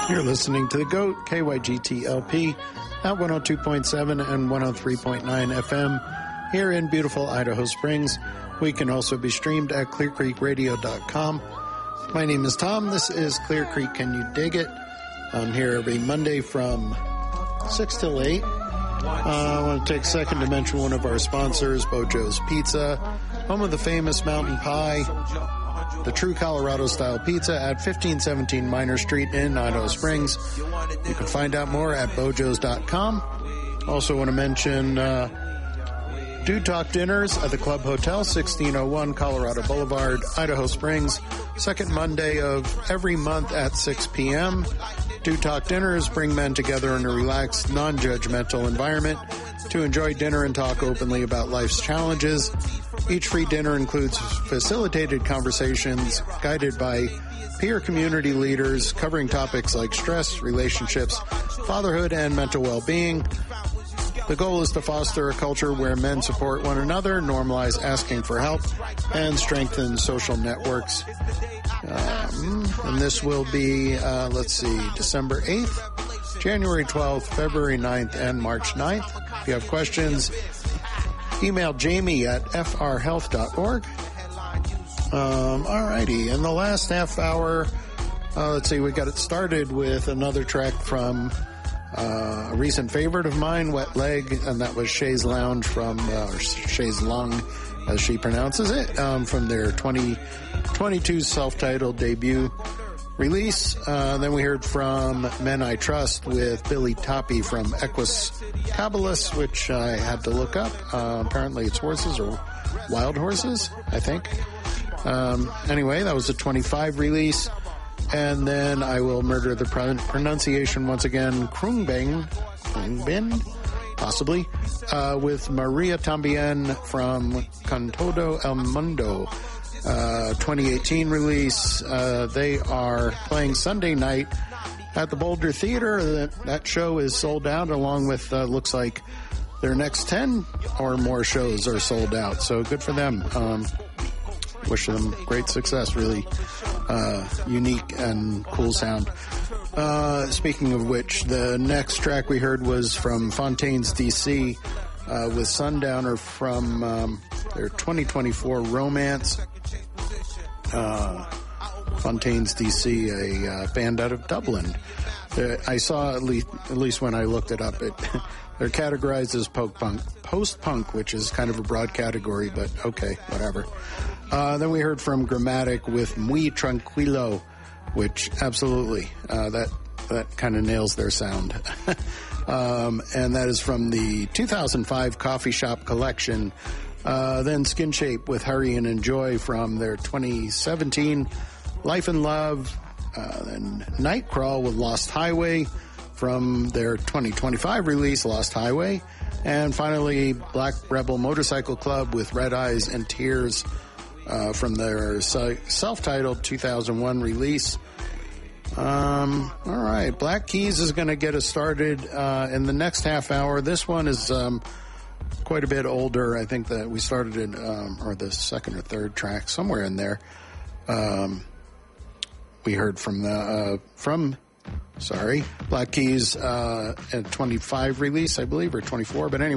You're listening to The GOAT, KYGT-LP, at 102.7 and 103.9 FM here in beautiful Idaho Springs. We can also be streamed at clearcreekradio.com. My name is Tom. This is Clear Creek Can You Dig It? I'm here every Monday from 6 till 8. I want to take a second to mention one of our sponsors, Bojo's Pizza, home of the famous mountain pie, the true Colorado-style pizza at 1517 Minor Street in Idaho Springs. You can find out more at bojos.com. Also want to mention Dude Talk Dinners at the Club Hotel, 1601 Colorado Boulevard, Idaho Springs, second Monday of every month at 6 p.m. Dude Talk Dinners bring men together in a relaxed, non-judgmental environment to enjoy dinner and talk openly about life's challenges. Each free dinner includes facilitated conversations guided by peer community leaders covering topics like stress, relationships, fatherhood, and mental well-being. The goal is to foster a culture where men support one another, normalize asking for help, and strengthen social networks. And this will be, December 8th, January 12th, February 9th, and March 9th. If you have questions, email Jamie at frhealth.org. Alrighty, in the last half hour, we got it started with another track from a recent favorite of mine, Wet Leg, and that was Chaise Lounge from, or Chaise Long, as she pronounces it, from their 2022 self-titled debut release. Then we heard from Men I Trust with Billy Toppy from Equus Caballus, which I had to look up. Apparently it's horses or wild horses, I think. Anyway, that was a 25 release. And then I will murder the pronunciation once again, Krungbin, possibly, with Maria Tambien from Cantodo El Mundo, 2018 release. They are playing Sunday night at the Boulder Theater. That show is sold out, along with, looks like their next 10 or more shows are sold out. So good for them. Wish them great success. Really unique and cool sound. Speaking of which, the next track we heard was from Fontaines DC with Sundowner from their 2024 Romance. Fontaines DC, a band out of Dublin. I saw, at least when I looked it up, they're categorized as post-punk, which is kind of a broad category, but okay, whatever. Then we heard from Grammatic with Muy Tranquilo, which absolutely, that kind of nails their sound. And that is from the 2005 Coffee Shop Collection. Then Skin Shape with Hurry and Enjoy from their 2017 Life and Love. Then Nightcrawl with Lost Highway from their 2025 release, Lost Highway. And finally, Black Rebel Motorcycle Club with Red Eyes and Tears from their self-titled 2001 release. All right, Black Keys is going to get us started in the next half hour. This one is quite a bit older. I think that we started in, or the second or third track, somewhere in there. We heard from Black Keys at 25 release, I believe, or 24, but anyway.